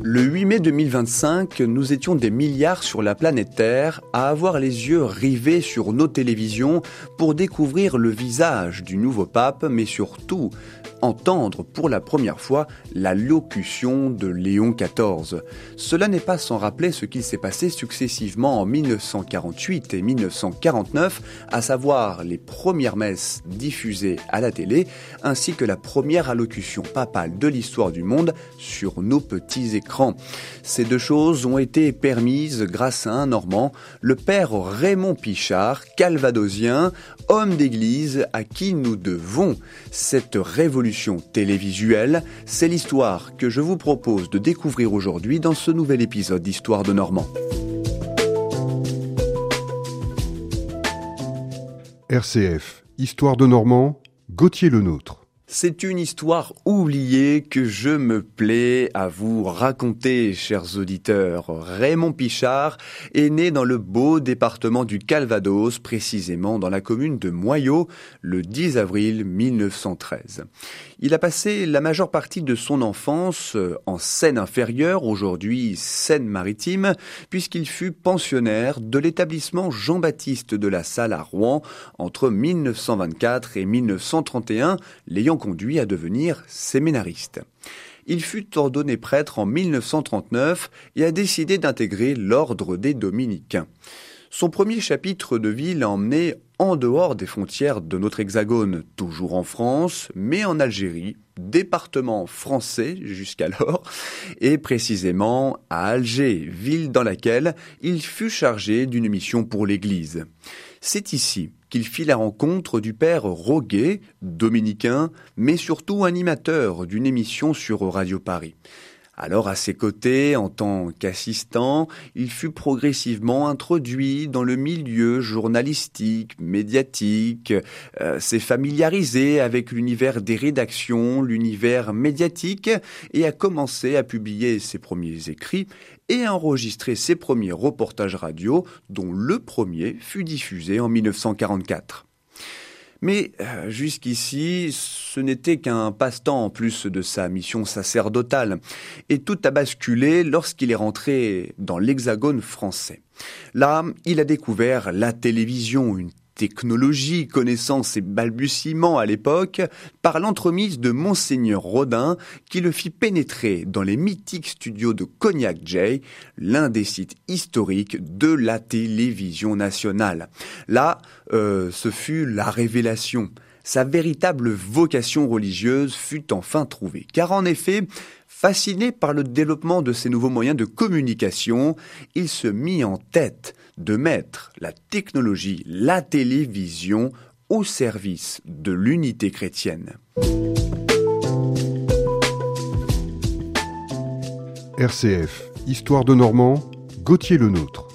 Le 8 mai 2025, nous étions des milliards sur la planète Terre à avoir les yeux rivés sur nos télévisions pour découvrir le visage du nouveau pape, mais surtout entendre pour la première fois la locution de Léon XIV. Cela n'est pas sans rappeler ce qu'il s'est passé successivement en 1948 et 1949, à savoir les premières messes diffusées à la télé, ainsi que la première allocution papale de l'histoire du monde sur nos petits écrans. Ces deux choses ont été permises grâce à un Normand, le père Raymond Pichard, calvadosien, homme d'église à qui nous devons cette révolution télévisuelle. C'est l'histoire que je vous propose de découvrir aujourd'hui dans ce nouvel épisode d'Histoire de Normand. RCF, Histoire de Normand, Gauthier Lenôtre. C'est une histoire oubliée que je me plais à vous raconter, chers auditeurs. Raymond Pichard est né dans le beau département du Calvados, précisément dans la commune de Moyaux, le 10 avril 1913. Il a passé la majeure partie de son enfance en Seine-Inférieure, aujourd'hui Seine-Maritime, puisqu'il fut pensionnaire de l'établissement Jean-Baptiste de la Salle à Rouen entre 1924 et 1931, l'ayant conduit à devenir séminariste. Il fut ordonné prêtre en 1939 et a décidé d'intégrer l'ordre des Dominicains. Son premier chapitre de vie l'a emmené en dehors des frontières de notre hexagone, toujours en France, mais en Algérie, département français jusqu'alors, et précisément à Alger, ville dans laquelle il fut chargé d'une mission pour l'Église. C'est ici qu'il fit la rencontre du père Roguet, dominicain, mais surtout animateur d'une émission sur Radio Paris. Alors à ses côtés, en tant qu'assistant, il fut progressivement introduit dans le milieu journalistique, médiatique, s'est familiarisé avec l'univers des rédactions, l'univers médiatique, et a commencé à publier ses premiers écrits et à enregistrer ses premiers reportages radio, dont le premier fut diffusé en 1944. Mais jusqu'ici, ce n'était qu'un passe-temps en plus de sa mission sacerdotale. Et tout a basculé lorsqu'il est rentré dans l'hexagone français. Là, il a découvert la télévision, une technologie connaissant ses balbutiements à l'époque, par l'entremise de Monseigneur Rodin, qui le fit pénétrer dans les mythiques studios de Cognac J, l'un des sites historiques de la télévision nationale. Là, ce fut la révélation. Sa véritable vocation religieuse fut enfin trouvée. Car en effet, fasciné par le développement de ces nouveaux moyens de communication, il se mit en tête de mettre la technologie, la télévision, au service de l'unité chrétienne. RCF, Histoire de Normand, Gauthier Lenôtre.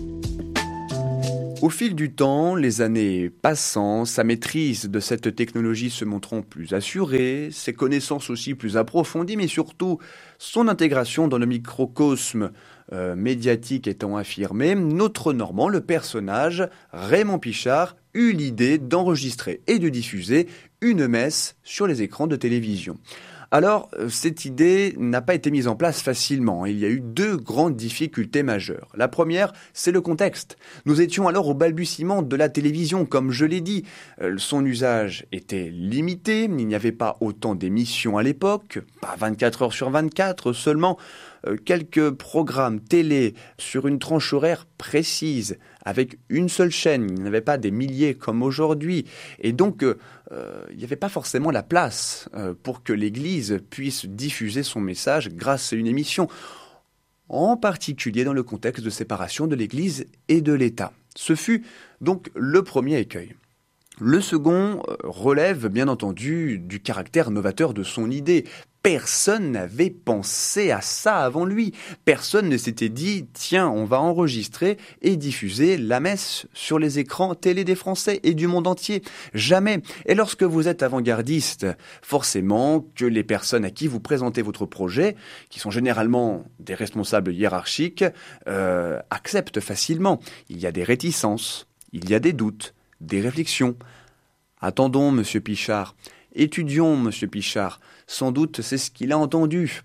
Au fil du temps, les années passant, sa maîtrise de cette technologie se montrant plus assurée, ses connaissances aussi plus approfondies, mais surtout son intégration dans le microcosme médiatique étant affirmée, notre Normand, le personnage Raymond Pichard, eut l'idée d'enregistrer et de diffuser une messe sur les écrans de télévision. Alors, cette idée n'a pas été mise en place facilement. Il y a eu deux grandes difficultés majeures. La première, c'est le contexte. Nous étions alors au balbutiement de la télévision, comme je l'ai dit. Son usage était limité, il n'y avait pas autant d'émissions à l'époque, pas 24 heures sur 24 seulement. Quelques programmes télé sur une tranche horaire précise, avec une seule chaîne. Il n'y avait pas des milliers comme aujourd'hui. Et donc, il n'y avait pas forcément la place pour que l'Église puisse diffuser son message grâce à une émission, en particulier dans le contexte de séparation de l'Église et de l'État. Ce fut donc le premier écueil. Le second relève bien entendu du caractère novateur de son idée. Personne n'avait pensé à ça avant lui. Personne ne s'était dit « Tiens, on va enregistrer et diffuser la messe sur les écrans télé des Français et du monde entier. » Jamais. Et lorsque vous êtes avant-gardiste, forcément que les personnes à qui vous présentez votre projet, qui sont généralement des responsables hiérarchiques, acceptent facilement. Il y a des réticences, il y a des doutes, des réflexions. Attendons, monsieur Pichard. Étudions, monsieur Pichard. Sans doute, c'est ce qu'il a entendu.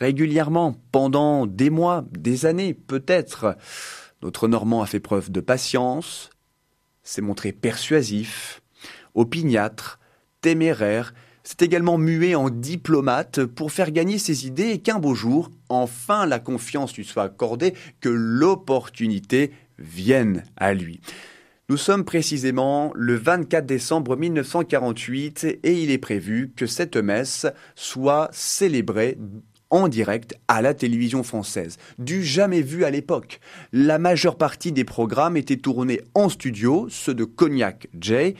régulièrement, pendant des mois, des années peut-être. Notre Normand a fait preuve de patience, s'est montré persuasif, opiniâtre, téméraire, s'est également mué en diplomate pour faire gagner ses idées et qu'un beau jour, enfin la confiance lui soit accordée, que l'opportunité vienne à lui. Nous sommes précisément le 24 décembre 1948 et il est prévu que cette messe soit célébrée en direct à la télévision française. Du jamais vu à l'époque. La majeure partie des programmes étaient tournés en studio, ceux de Cognac J,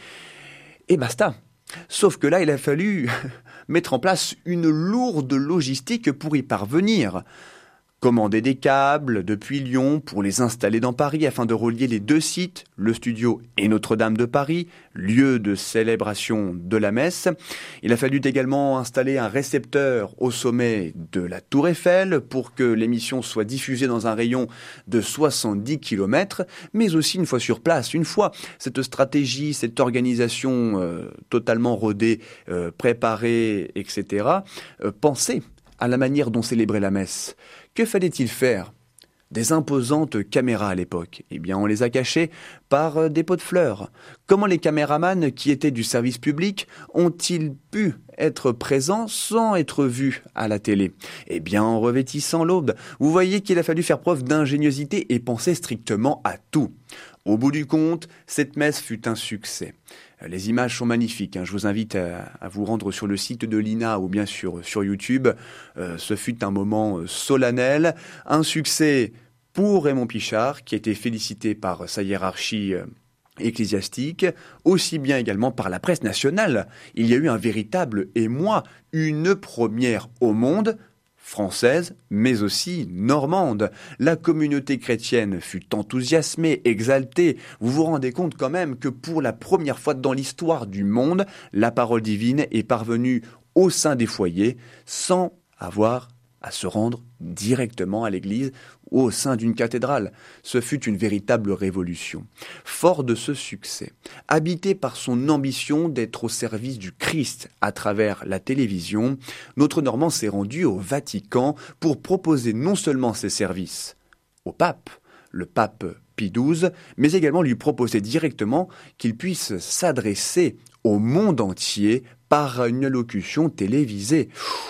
et basta. Sauf que là, il a fallu mettre en place une lourde logistique pour y parvenir. Commander des câbles depuis Lyon pour les installer dans Paris afin de relier les deux sites, le studio et Notre-Dame de Paris, lieu de célébration de la messe. Il a fallu également installer un récepteur au sommet de la Tour Eiffel pour que l'émission soit diffusée dans un rayon de 70 km, mais aussi une fois sur place, une fois cette stratégie, cette organisation totalement rodée, préparée, etc., pensée à la manière dont célébrer la messe. Que fallait-il faire ? Des imposantes caméras à l'époque. Eh bien, on les a cachées par des pots de fleurs. Comment les caméramans qui étaient du service public ont-ils pu être présents sans être vus à la télé ? Eh bien, en revêtissant l'aube. Vous voyez qu'il a fallu faire preuve d'ingéniosité et penser strictement à tout. Au bout du compte, cette messe fut un succès. Les images sont magnifiques. Je vous invite à vous rendre sur le site de l'INA ou bien sur YouTube. Ce fut un moment solennel, un succès pour Raymond Pichard, qui a été félicité par sa hiérarchie ecclésiastique, aussi bien également par la presse nationale. Il y a eu un véritable émoi, une première au monde, française, mais aussi normande. La communauté chrétienne fut enthousiasmée, exaltée. Vous vous rendez compte quand même que pour la première fois dans l'histoire du monde, la parole divine est parvenue au sein des foyers sans avoir à se rendre directement à l'église ou au sein d'une cathédrale. Ce fut une véritable révolution. Fort de ce succès, habité par son ambition d'être au service du Christ à travers la télévision, notre Normand s'est rendu au Vatican pour proposer non seulement ses services au pape, le pape Pie XII, mais également lui proposer directement qu'il puisse s'adresser au monde entier par une allocution télévisée.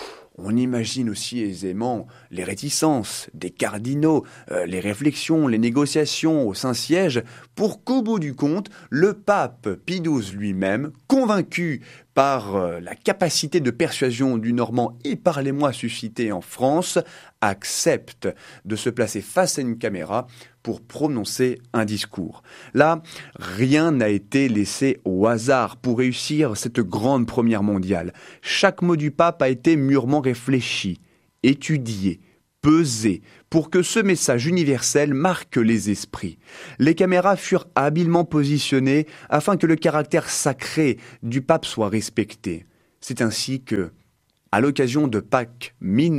On imagine aussi aisément les réticences des cardinaux, les réflexions, les négociations au Saint-Siège, pour qu'au bout du compte, le pape Pie XII lui-même, convaincu par la capacité de persuasion du Normand et par l'émoi suscité en France, accepte de se placer face à une caméra pour prononcer un discours. Là, rien n'a été laissé au hasard pour réussir cette grande première mondiale. Chaque mot du pape a été mûrement réfléchi, étudié, pesé, pour que ce message universel marque les esprits. Les caméras furent habilement positionnées afin que le caractère sacré du pape soit respecté. C'est ainsi que, à l'occasion de Pâques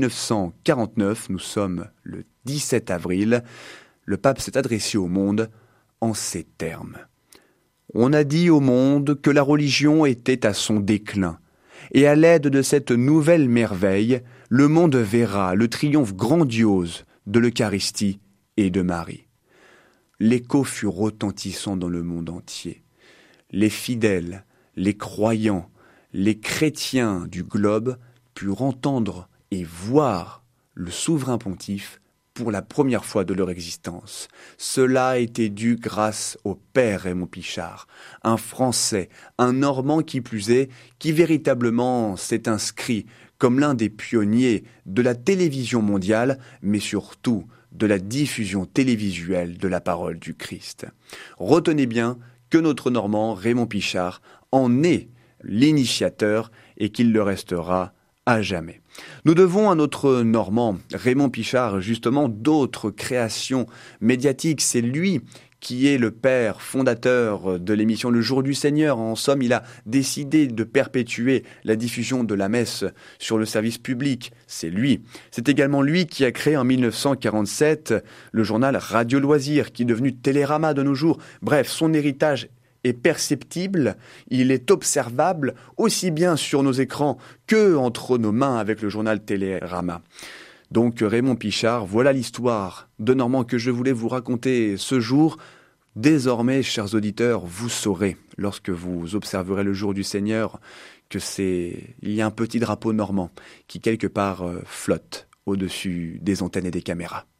1949, nous sommes le 17 avril, le pape s'est adressé au monde en ces termes. On a dit au monde que la religion était à son déclin, et à l'aide de cette nouvelle merveille, le monde verra le triomphe grandiose de l'Eucharistie et de Marie. L'écho fut retentissant dans le monde entier. Les fidèles, les croyants, les chrétiens du globe purent entendre et voir le souverain pontife pour la première fois de leur existence. Cela était dû grâce au père Raymond Pichard, un Français, un Normand qui plus est, qui véritablement s'est inscrit comme l'un des pionniers de la télévision mondiale, mais surtout de la diffusion télévisuelle de la parole du Christ. Retenez bien que notre Normand Raymond Pichard en est l'initiateur et qu'il le restera à jamais. Nous devons à notre Normand, Raymond Pichard, justement d'autres créations médiatiques. C'est lui qui est le père fondateur de l'émission Le Jour du Seigneur. En somme, il a décidé de perpétuer la diffusion de la messe sur le service public. C'est lui. C'est également lui qui a créé en 1947 le journal Radio Loisirs, qui est devenu Télérama de nos jours. Bref, son héritage est perceptible, il est observable aussi bien sur nos écrans que entre nos mains avec le journal Télérama. Donc Raymond Pichard, voilà l'histoire de Normand que je voulais vous raconter ce jour. Désormais, chers auditeurs, vous saurez, lorsque vous observerez le jour du Seigneur, il y a un petit drapeau normand qui quelque part flotte au-dessus des antennes et des caméras.